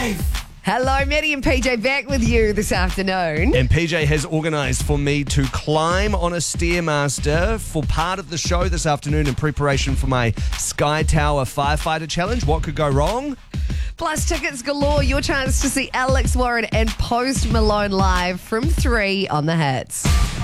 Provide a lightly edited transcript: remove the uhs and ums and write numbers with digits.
Hello, Maddie and PJ back with you this afternoon. And PJ has organised for me to climb on a Stairmaster for part of the show this afternoon in preparation for my Sky Tower Firefighter Challenge. What could go wrong? Plus tickets galore, your chance to see Alex Warren and Post Malone live from 3 on the Hits.